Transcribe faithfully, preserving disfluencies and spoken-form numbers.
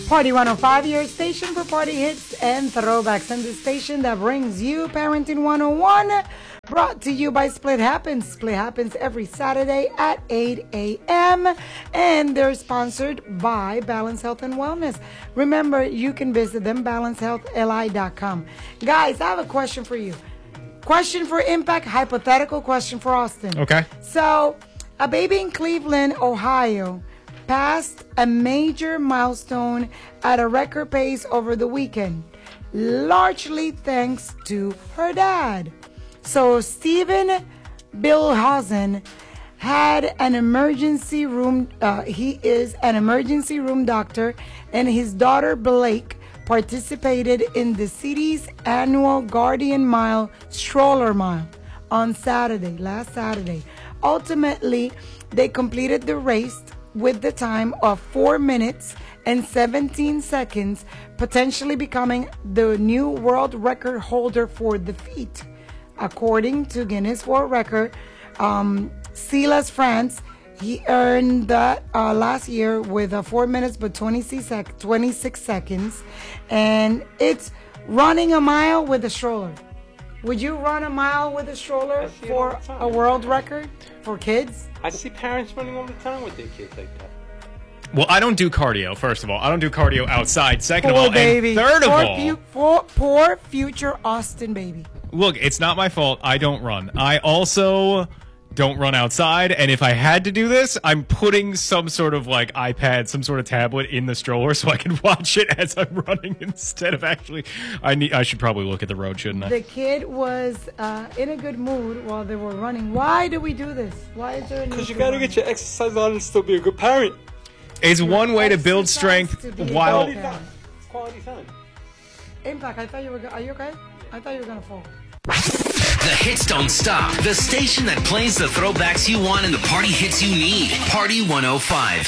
Party one oh five, your station for party hits and throwbacks, and the station that brings you Parenting one oh one, brought to you by Split Happens. Split Happens every Saturday at eight a.m. and they're sponsored by Balance Health and Wellness. Remember, you can visit them, balance health l i dot com. Guys, I have a question for you. Question for Impact, hypothetical question for Austin. Okay. So, a baby in Cleveland, Ohio, passed a major milestone at a record pace over the weekend, largely thanks to her dad. So Stephen Bilhausen had an emergency room, uh, he is an emergency room doctor, and his daughter Blake participated in the city's annual Guardian Mile stroller mile on Saturday, last Saturday. Ultimately, they completed the race with the time of four minutes and seventeen seconds, potentially becoming the new world record holder for the feat. According to Guinness World Record, um, Silas France, he earned that uh, last year with uh, four minutes but twenty-six, sec- twenty-six seconds, and it's running a mile with a stroller. Would you run a mile with a stroller for a world record for kids? I see parents running all the time with their kids like that. Well, I don't do cardio, first of all. I don't do cardio outside, second Poor of all. baby. And third of poor all... Fu- poor, poor future Austin baby. Look, it's not my fault. I don't run. I also don't run outside, and if I had to do this, I'm putting some sort of like iPad, some sort of tablet in the stroller so I can watch it as I'm running instead of actually... I need. I should probably look at the road, shouldn't I? The kid was uh, in a good mood while they were running. Why do we do this? Why is there a need Because you to gotta run? get your exercise on and still be a good parent. It's one way to build Exercise strength to be a while... good Quality time. It's quality time. Impact, I thought you were... Go- Are you okay? I thought you were going to fall. The hits don't stop. The station that plays the throwbacks you want and the party hits you need. Party one oh five.